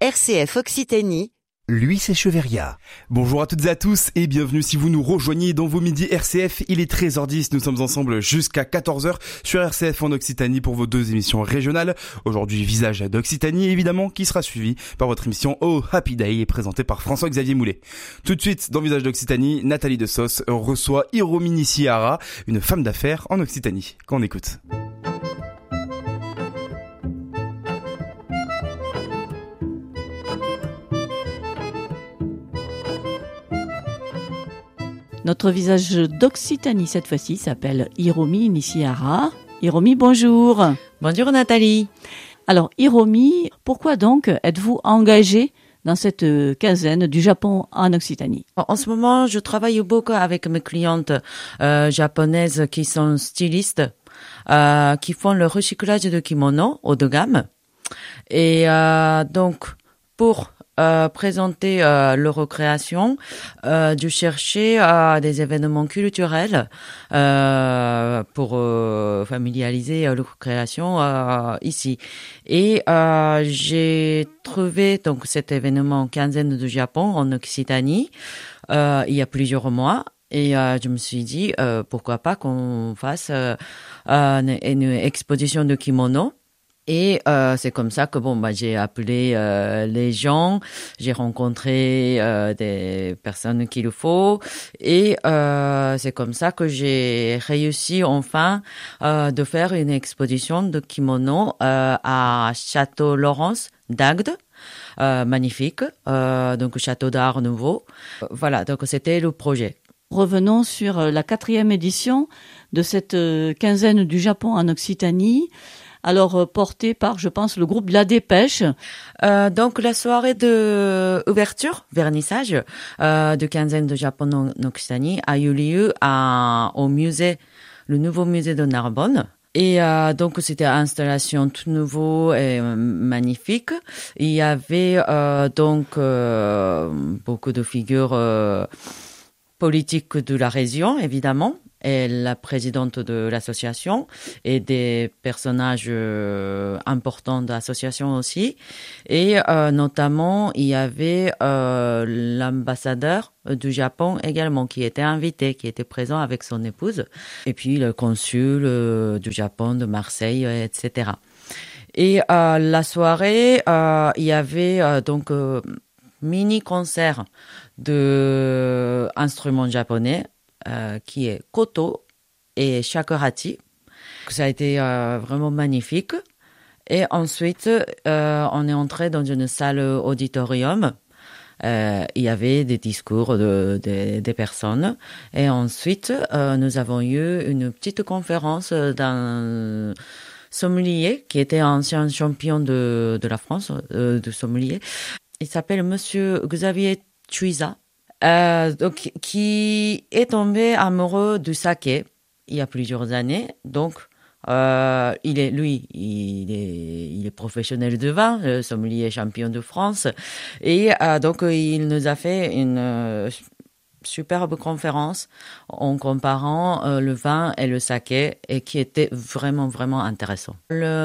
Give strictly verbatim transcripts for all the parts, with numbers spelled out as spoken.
R C F Occitanie, Luis Echeverria. Bonjour à toutes et à tous et bienvenue si vous nous rejoignez dans vos midis R C F. Il est treize heures dix, nous sommes ensemble jusqu'à quatorze heures sur R C F en Occitanie pour vos deux émissions régionales. Aujourd'hui, Visage d'Occitanie évidemment qui sera suivi par votre émission Oh Happy Day et présentée par François-Xavier Moulet. Tout de suite, dans Visage d'Occitanie, Nathalie de Sauce reçoit Hiromi Nishihara, une femme d'affaires en Occitanie. Qu'on écoute. Notre visage d'Occitanie, cette fois-ci, s'appelle Hiromi Nishihara. Hiromi, bonjour. Bonjour Nathalie. Alors, Hiromi, pourquoi donc êtes-vous engagée dans cette quinzaine du Japon en Occitanie? En ce moment, je travaille beaucoup avec mes clientes euh, japonaises qui sont stylistes, euh, qui font le recyclage de kimonos haut de gamme. Et euh, donc, pour Euh, présenter euh, leur création, euh, de chercher euh, des événements culturels euh, pour euh, familiariser euh, leur création euh, ici. Et euh, j'ai trouvé donc cet événement quinzaine du Japon en Occitanie euh, il y a plusieurs mois. Et euh, je me suis dit euh, pourquoi pas qu'on fasse euh, une, une exposition de kimonos. Et euh, c'est comme ça que bon bah j'ai appelé euh, les gens, j'ai rencontré euh, des personnes qu'il faut et euh, c'est comme ça que j'ai réussi enfin euh, de faire une exposition de kimonos euh, à Château Laurence d'Agde. Euh, magnifique, euh, donc château d'art nouveau. Euh, voilà, donc c'était le projet. Revenons sur la quatrième édition de cette quinzaine du Japon en Occitanie. Alors, porté par, je pense, le groupe La Dépêche. Euh, donc, la soirée de ouverture, vernissage, euh, de quinzaine de Japon en Occitanie a eu lieu à, au musée, le nouveau musée de Narbonne. Et euh, donc, c'était une installation tout nouveau et euh, magnifique. Il y avait euh, donc euh, beaucoup de figures euh, politiques de la région, évidemment, et la présidente de l'association et des personnages euh, importants de l'association aussi. Et euh, notamment, il y avait euh, l'ambassadeur du Japon également qui était invité, qui était présent avec son épouse. Et puis le consul euh, du Japon de Marseille, et cetera. Et euh, la soirée, euh, il y avait euh, donc euh, mini-concert de instruments japonais euh, qui est koto et shakurati. Ça a été euh, vraiment magnifique. Et ensuite, euh, on est entré dans une salle auditorium. Euh, il y avait des discours de, de, des personnes. Et ensuite, euh, nous avons eu une petite conférence d'un sommelier qui était ancien champion de, de la France, euh, de sommelier. Il s'appelle Monsieur Xavier Chuiza, euh, donc, qui est tombé amoureux du saké il y a plusieurs années. Donc, euh, il est, lui, il est, il est professionnel de vin, euh, sommelier champion de France. Et euh, donc, il nous a fait une euh, superbe conférence en comparant euh, le vin et le saké et qui était vraiment, vraiment intéressant.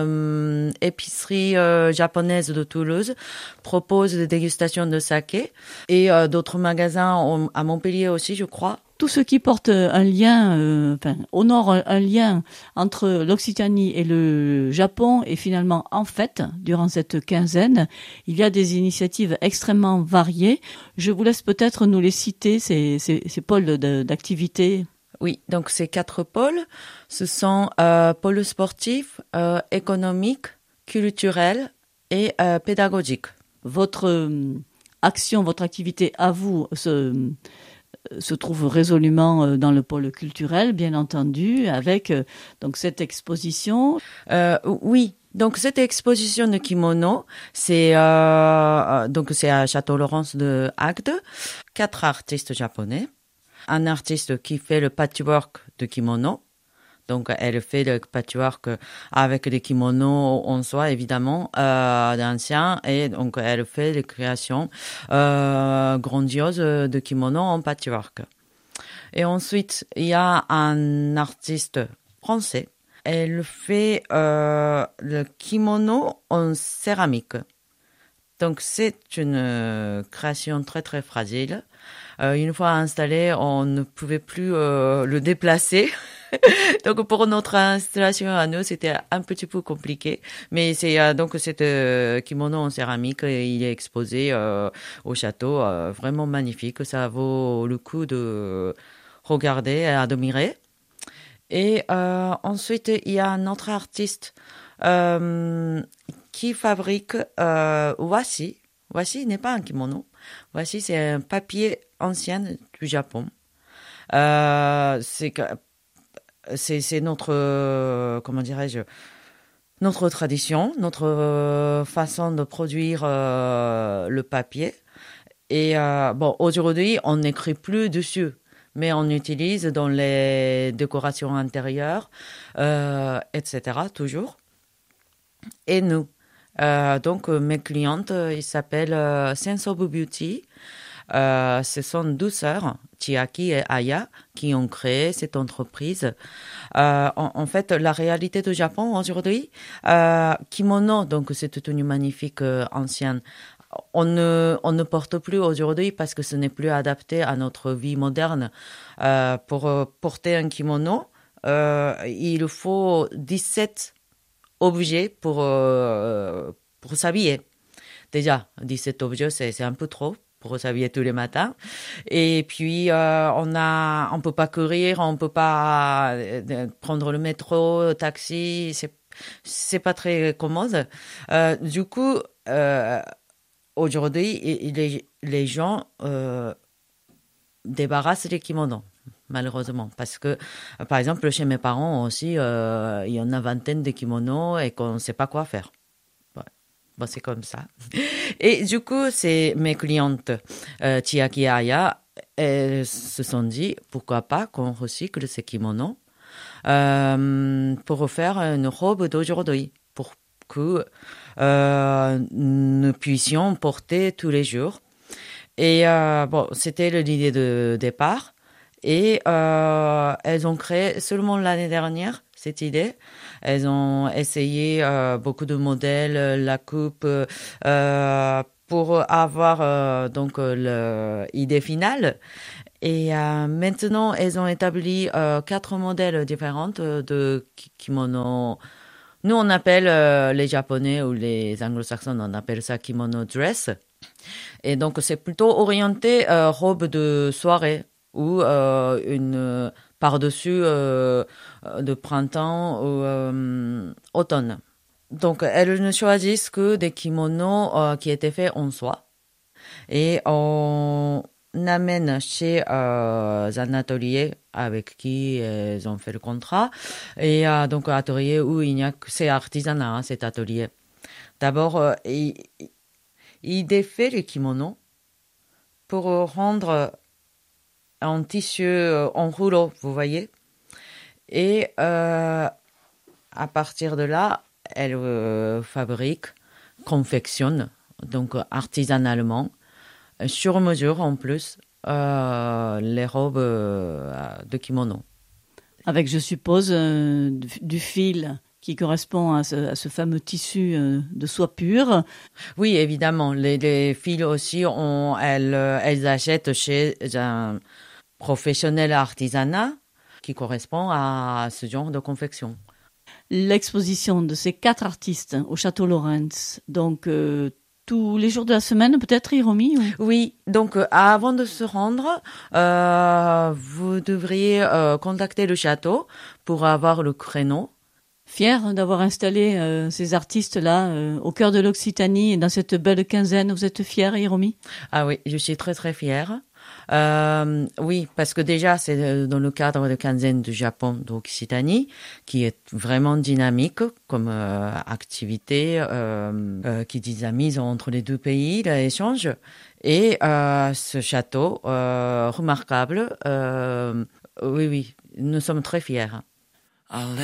L'épicerie euh, japonaise de Toulouse propose des dégustations de saké et euh, d'autres magasins ont, à Montpellier aussi, je crois. Tout ce qui porte un lien, euh, enfin, honore un, un lien entre l'Occitanie et le Japon et finalement en fait, durant cette quinzaine, il y a des initiatives extrêmement variées. Je vous laisse peut-être nous les citer, ces, ces, ces pôles de, d'activité. Oui, donc ces quatre pôles, ce sont euh, pôles sportifs, euh, économiques, culturels et euh, pédagogiques. Votre euh, action, votre activité à vous se... se trouve résolument dans le pôle culturel, bien entendu, avec donc cette exposition. Euh, oui, donc cette exposition de kimono, c'est euh, donc c'est à Château Laurence de Agde. Quatre artistes japonais, un artiste qui fait le patchwork de kimono. Donc, elle fait le patchwork avec des kimonos en soie, évidemment, euh, d'anciens. Et donc, elle fait des créations euh, grandioses de kimonos en patchwork. Et ensuite, il y a un artiste français. Elle fait euh, le kimono en céramique. Donc c'est une euh, création très très fragile. Euh, une fois installé, on ne pouvait plus euh, le déplacer. Donc pour notre installation à nous, c'était un petit peu compliqué. Mais c'est euh, donc cet euh, kimono en céramique, il est exposé euh, au château, euh, vraiment magnifique. Ça vaut le coup de regarder et admirer. Et euh, ensuite, il y a un autre artiste euh, qui fabrique euh, washi. Washi n'est pas un kimono. Washi, c'est un papier ancien du Japon. Euh, c'est que c'est c'est notre euh, comment dirais-je notre tradition, notre euh, façon de produire euh, le papier. Et euh, bon, aujourd'hui, on n'écrit plus dessus, mais on utilise dans les décorations intérieures, euh, et cetera. Toujours. Et nous, euh, donc mes clientes, ils s'appellent euh, Sense of Beauty. Euh, ce sont deux sœurs, Chiaki et Aya, qui ont créé cette entreprise. Euh, en, en fait, la réalité du Japon aujourd'hui, euh, kimono, donc cette tenue magnifique euh, ancienne, on ne, on ne porte plus aujourd'hui parce que ce n'est plus adapté à notre vie moderne. Euh, pour euh, porter un kimono, euh, il faut dix-sept objets pour, euh, pour s'habiller. Déjà, dix-sept objets, c'est, c'est un peu trop pour s'habiller tous les matins. Et puis, euh, on a, on peut pas courir, on peut pas euh, prendre le métro, le taxi, c'est, c'est pas très commode. Euh, du coup, euh, aujourd'hui, les, les gens euh, débarrassent les kimonos, malheureusement. Parce que, par exemple, chez mes parents aussi, euh, il y en a vingtaine de kimonos et qu'on ne sait pas quoi faire. Bon, c'est comme ça. Et du coup, c'est mes clientes, euh, Chiaki et Aya, elles se sont dit, pourquoi pas qu'on recycle ces kimonos euh, pour faire une robe d'aujourd'hui, pour que euh, nous puissions porter tous les jours. Et euh, bon, c'était l'idée de départ. Et euh, elles ont créé seulement l'année dernière cette idée. Elles ont essayé euh, beaucoup de modèles, la coupe, euh, pour avoir euh, donc l'idée finale. Et euh, maintenant, elles ont établi euh, quatre modèles différents de kimono. Nous, on appelle euh, les Japonais ou les Anglo-Saxons, on appelle ça kimono dress. Et donc, c'est plutôt orienté euh, robe de soirée ou euh, une par-dessus euh, de printemps ou euh, automne. Donc, elles ne choisissent que des kimonos euh, qui étaient faits en soie. Et on amène chez euh, un atelier avec qui elles ont fait le contrat. Et euh, donc, un atelier où il n'y a que c'est artisanat, hein, cet atelier. D'abord, euh, il, il défait les kimonos pour rendre en tissu en rouleau, vous voyez. Et euh, à partir de là, elle euh, fabrique, confectionne, donc artisanalement, sur mesure en plus, euh, les robes euh, de kimono. Avec, je suppose, euh, du, du fil qui correspond à ce, à ce fameux tissu euh, de soie pure. Oui, évidemment. Les, les fils aussi, on, elles, elles achètent chez un professionnel artisanat qui correspond à ce genre de confection. L'exposition de ces quatre artistes au Château Lorentz, donc euh, tous les jours de la semaine, peut-être, Hiromi ou... Oui, donc euh, avant de se rendre, euh, vous devriez euh, contacter le château pour avoir le créneau. Fier d'avoir installé euh, ces artistes-là euh, au cœur de l'Occitanie et dans cette belle quinzaine. Vous êtes fier, Hiromi? Ah oui, je suis très très fière. Euh, oui, parce que déjà, c'est dans le cadre de quinzaine du Japon d'Occitanie, qui est vraiment dynamique comme euh, activité, euh, euh, qui dynamise entre les deux pays, l'échange. Et euh, ce château, euh, remarquable, euh, oui, oui, nous sommes très fiers.